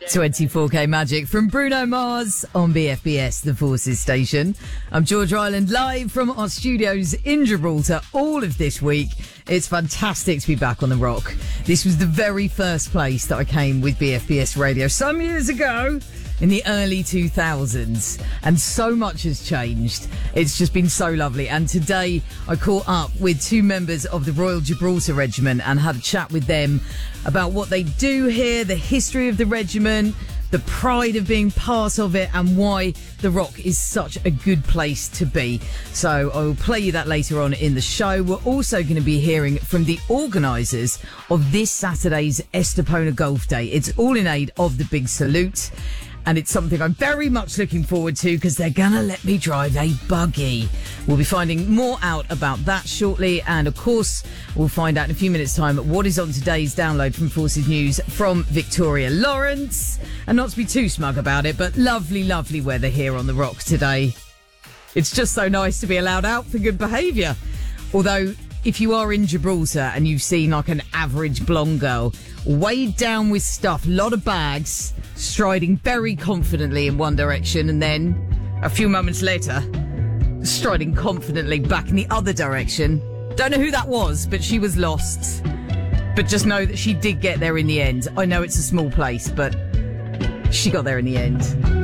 24K Magic from Bruno Mars on BFBS, the Forces station. I'm George Ryland, live from our studios in Gibraltar all of this week. It's fantastic to be back on the rock. This was the very first place that I came with BFBS radio some years ago in the early 2000s, and so much has changed. It's just been so lovely. And today I caught up with two members of the Royal Gibraltar Regiment and had a chat with them about what they do here, the history of the regiment, the pride of being part of it, and why the Rock is such a good place to be. So I will play you that later on in the show. We're also going to be hearing from the organisers of this Saturday's Estepona Golf Day. It's all in aid of the Big Salute, and it's something I'm very much looking forward to because they're going to let me drive a buggy. We'll be finding more out about that shortly. And of course, we'll find out in a few minutes' time what is on today's download from Forces News from Victoria Lawrence. And not to be too smug about it, but lovely, lovely weather here on the Rock today. It's just so nice to be allowed out for good behaviour. Although, if you are in Gibraltar and you've seen like an average blonde girl weighed down with stuff, a lot of bags, striding very confidently in one direction, and then a few moments later striding confidently back in the other direction. Don't know who that was, but she was lost. But just know that she did get there in the end. I know it's a small place, but she got there in the end.